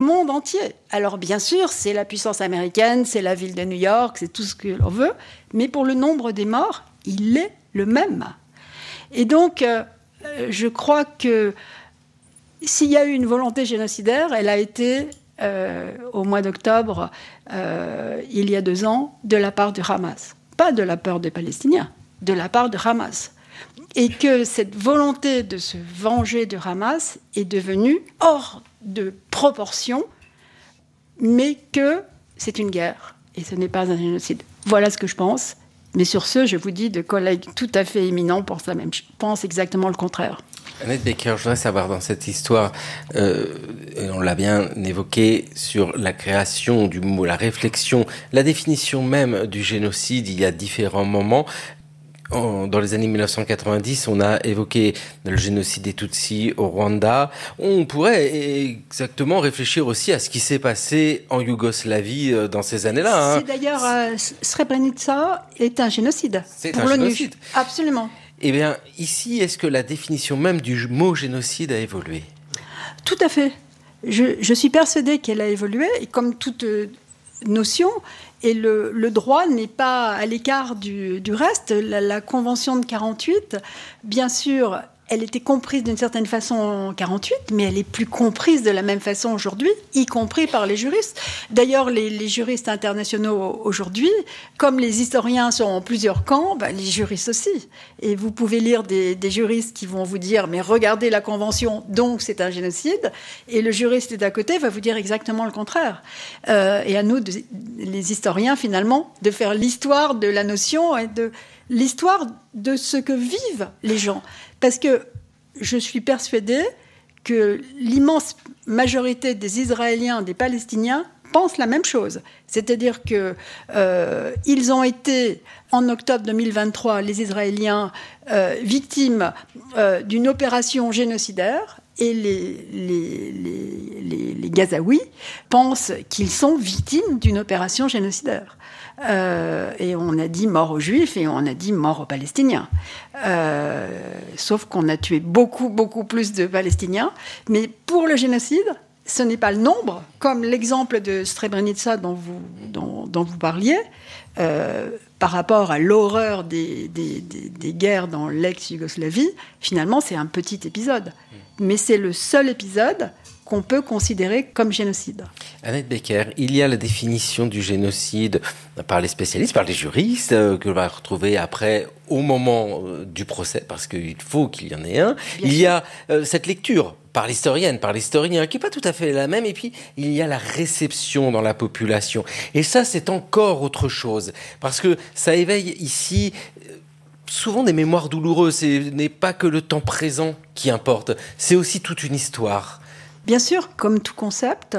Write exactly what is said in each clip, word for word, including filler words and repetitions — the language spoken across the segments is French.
monde entier. Alors bien sûr, c'est la puissance américaine, c'est la ville de New York, c'est tout ce que l'on veut, mais pour le nombre des morts, il est le même. Et donc, euh, je crois que s'il y a eu une volonté génocidaire, elle a été, euh, au mois d'octobre, euh, il y a deux ans, de la part du Hamas. Pas de la part des Palestiniens, de la part du Hamas. Et que cette volonté de se venger du Hamas est devenue hors de proportion, mais que c'est une guerre, et ce n'est pas un génocide. Voilà ce que je pense. Mais sur ce, je vous dis, de collègues tout à fait éminents pensent, la même, pensent exactement le contraire. Annette Becker, je voudrais savoir dans cette histoire, euh, et on l'a bien évoqué, sur la création du mot, la réflexion, la définition même du génocide, il y a différents moments. En, dans les années mille neuf cent quatre-vingt-dix, on a évoqué le génocide des Tutsis au Rwanda. On pourrait exactement réfléchir aussi à ce qui s'est passé en Yougoslavie dans ces années-là. Hein. C'est d'ailleurs, euh, Srebrenica est un génocide. C'est pour un l'ONU. génocide. Absolument. Eh bien, ici, est-ce que la définition même du mot génocide a évolué ? Tout à fait. Je, je suis persuadée qu'elle a évolué, et comme toute euh, notion, et le, le droit n'est pas à l'écart du, du reste. La, la Convention de quarante-huit, bien sûr, elle était comprise d'une certaine façon en quarante-huit, mais elle est plus comprise de la même façon aujourd'hui, y compris par les juristes. D'ailleurs, les, les juristes internationaux aujourd'hui, comme les historiens sont en plusieurs camps, ben, les juristes aussi. Et vous pouvez lire des, des juristes qui vont vous dire « mais regardez la Convention, donc c'est un génocide », et le juriste d'à côté va vous dire exactement le contraire. Euh, et à nous, de, les historiens, finalement, de faire l'histoire de la notion et de l'histoire de ce que vivent les gens. Parce que je suis persuadée que l'immense majorité des Israéliens, des Palestiniens, pensent la même chose. C'est-à-dire qu'ils euh, ont été, en octobre deux mille vingt-trois, les Israéliens, euh, victimes euh, d'une opération génocidaire, et les, les, les, les, les Gazaouis pensent qu'ils sont victimes d'une opération génocidaire. Euh, et on a dit mort aux Juifs et on a dit mort aux Palestiniens. Euh, sauf qu'on a tué beaucoup, beaucoup plus de Palestiniens. Mais pour le génocide, ce n'est pas le nombre, comme l'exemple de Srebrenica dont vous, dont, dont vous parliez, euh, par rapport à l'horreur des, des, des, des guerres dans l'ex-Yougoslavie. Finalement, c'est un petit épisode. Mais c'est le seul épisode qu'on peut considérer comme génocide. Annette Becker, il y a la définition du génocide par les spécialistes, par les juristes, euh, que l'on va retrouver après au moment euh, du procès, parce qu'il faut qu'il y en ait un. Bien il sûr. y a euh, cette lecture par l'historienne, par l'historien, qui n'est pas tout à fait la même, et puis il y a la réception dans la population. Et ça, c'est encore autre chose, parce que ça éveille ici souvent des mémoires douloureuses. Ce n'est pas que le temps présent qui importe, c'est aussi toute une histoire. Bien sûr, comme tout concept,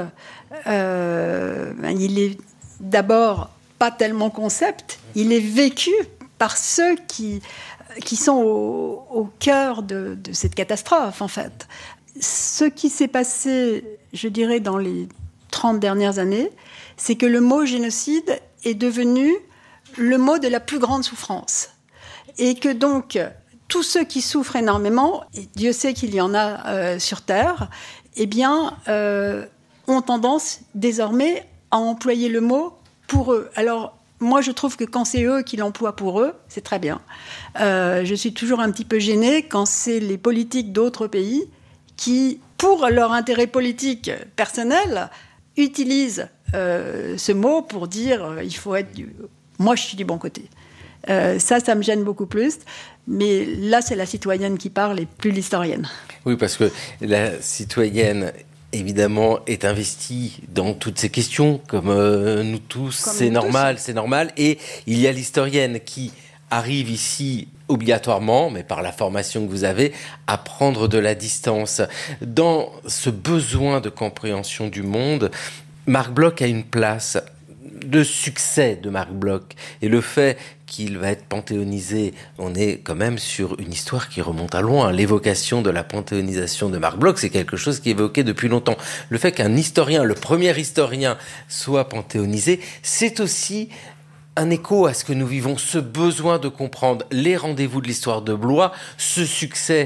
euh, il est d'abord pas tellement concept, il est vécu par ceux qui, qui sont au, au cœur de, de cette catastrophe, en fait. Ce qui s'est passé, je dirais, dans les trente dernières années, c'est que le mot génocide est devenu le mot de la plus grande souffrance. Et que donc, tous ceux qui souffrent énormément, et Dieu sait qu'il y en a euh, sur Terre, eh bien, euh, ont tendance désormais à employer le mot pour eux. Alors, moi, je trouve que quand c'est eux qui l'emploient pour eux, c'est très bien. Euh, je suis toujours un petit peu gênée quand c'est les politiques d'autres pays qui, pour leur intérêt politique personnel, utilisent euh, ce mot pour dire euh, il faut être du... Moi, je suis du bon côté. Euh, ça, ça me gêne beaucoup plus. Mais là, c'est la citoyenne qui parle et plus l'historienne. Oui, parce que la citoyenne, évidemment, est investie dans toutes ces questions, comme euh, nous tous. Comme c'est nous normal, tous. c'est normal. Et il y a l'historienne qui arrive ici obligatoirement, mais par la formation que vous avez, à prendre de la distance. Dans ce besoin de compréhension du monde, Marc Bloch a une place. Le succès de Marc Bloch et le fait qu'il va être panthéonisé, on est quand même sur une histoire qui remonte à loin. L'évocation de la panthéonisation de Marc Bloch, c'est quelque chose qui est évoqué depuis longtemps. Le fait qu'un historien, le premier historien, soit panthéonisé, c'est aussi un écho à ce que nous vivons, ce besoin de comprendre les rendez-vous de l'histoire de Blois, ce succès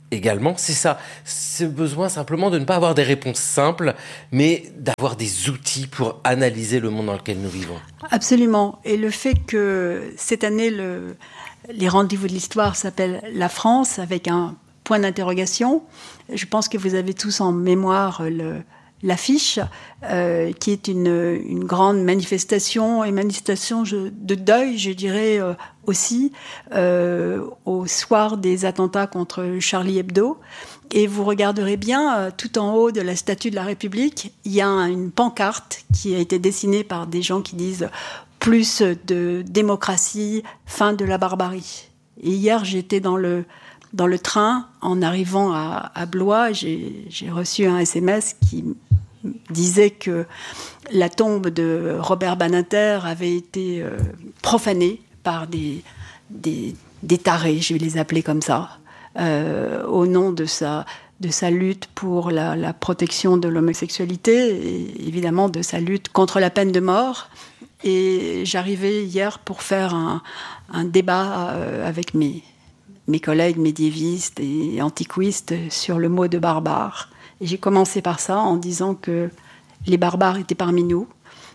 également, c'est ça, ce besoin simplement de ne pas avoir des réponses simples, mais d'avoir des outils pour analyser le monde dans lequel nous vivons. Absolument. Et le fait que cette année, le, les rendez-vous de l'histoire s'appellent La France, avec un point d'interrogation, je pense que vous avez tous en mémoire le, l'affiche, euh, qui est une, une grande manifestation, et manifestation de deuil, je dirais euh, aussi, euh, au soir des attentats contre Charlie Hebdo. Et vous regarderez bien, euh, tout en haut de la Statue de la République, il y a une pancarte qui a été dessinée par des gens qui disent « Plus de démocratie, fin de la barbarie ». Et hier, j'étais dans le, dans le train, en arrivant à, à Blois, j'ai, j'ai reçu un S M S qui disait que la tombe de Robert Badinter avait été euh, profanée par des, des, des tarés, je vais les appeler comme ça, euh, au nom de sa, de sa lutte pour la, la protection de l'homosexualité et évidemment de sa lutte contre la peine de mort. Et j'arrivais hier pour faire un, un débat euh, avec mes, mes collègues médiévistes et antiquistes sur le mot de barbare. Et j'ai commencé par ça en disant que les barbares étaient parmi nous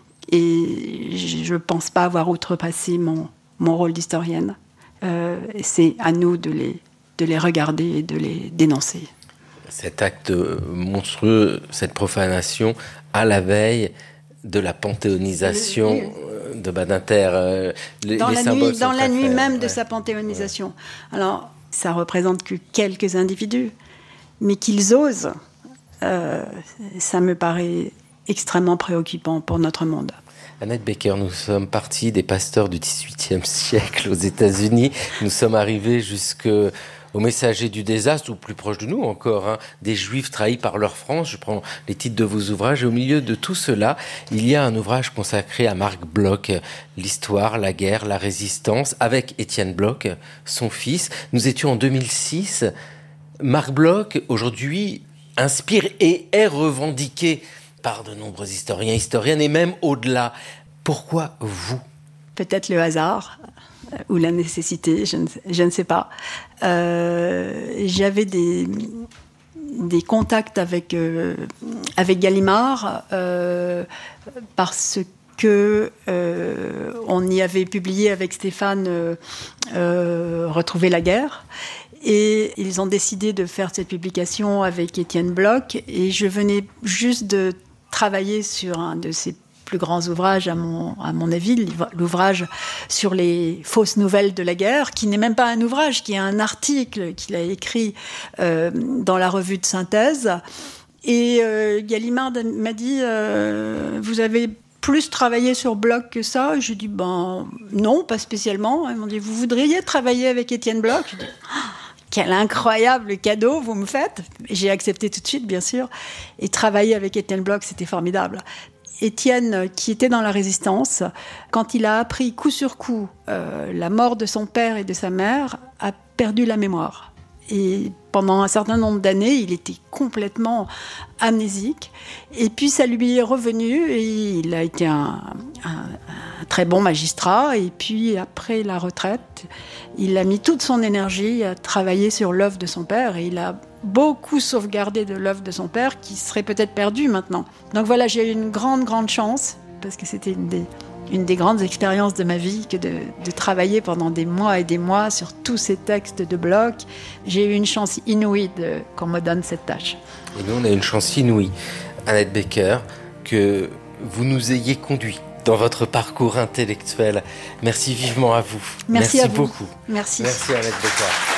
et je ne pense pas avoir outrepassé mon, mon rôle d'historienne. Euh, et c'est à nous de les, de les regarder et de les dénoncer. Cet acte monstrueux, cette profanation, à la veille de la panthéonisation le, le, de Badinter, euh, les, dans les la symboles nuit, dans la nuit faire, même ouais. de sa panthéonisation. Ouais. Alors, ça représente que quelques individus, mais qu'ils osent. Euh, ça me paraît extrêmement préoccupant pour notre monde. Annette Becker, nous sommes partis des pasteurs du dix-huitième siècle aux États-Unis. Nous sommes arrivés jusqu'aux messagers du désastre, ou plus proche de nous encore, hein, des Juifs trahis par leur France. Je prends les titres de vos ouvrages. Et au milieu de tout cela, il y a un ouvrage consacré à Marc Bloch, l'histoire, la guerre, la résistance, avec Étienne Bloch, son fils. Nous étions en deux mille six. Marc Bloch, aujourd'hui, inspire et est revendiqué par de nombreux historiens, historiennes et même au-delà. Pourquoi vous ? Peut-être le hasard ou la nécessité, je ne, je ne sais pas. Euh, j'avais des, des contacts avec, euh, avec Gallimard euh, parce que euh, on y avait publié avec Stéphane euh, euh, Retrouver la guerre. Et ils ont décidé de faire cette publication avec Étienne Bloch. Et je venais juste de travailler sur un de ses plus grands ouvrages, à mon, à mon avis, l'ouvrage sur les fausses nouvelles de la guerre, qui n'est même pas un ouvrage, qui est un article qu'il a écrit euh, dans la revue de synthèse. Et euh, Gallimard m'a dit euh, « Vous avez plus travaillé sur Bloch que ça ?» Je dis ben, « Non, pas spécialement. » Ils m'ont dit « Vous voudriez travailler avec Étienne Bloch ?» Je dis ah, quel incroyable cadeau vous me faites. J'ai accepté tout de suite, bien sûr. Et travailler avec Étienne Bloch, c'était formidable. Étienne, qui était dans la Résistance, quand il a appris coup sur coup euh, la mort de son père et de sa mère, a perdu la mémoire. Et pendant un certain nombre d'années, il était complètement amnésique. Et puis, ça lui est revenu et il a été un, un, un très bon magistrat. Et puis, après la retraite, il a mis toute son énergie à travailler sur l'œuvre de son père. Et il a beaucoup sauvegardé de l'œuvre de son père qui serait peut-être perdue maintenant. Donc voilà, j'ai eu une grande, grande chance, parce que c'était une des... une des grandes expériences de ma vie que de, de travailler pendant des mois et des mois sur tous ces textes de Bloch. J'ai eu une chance inouïe de, qu'on me donne cette tâche. Et nous, on a une chance inouïe, Annette Becker, que vous nous ayez conduits dans votre parcours intellectuel. Merci vivement à vous. Merci, Merci à vous. beaucoup. Merci. Merci Annette Becker.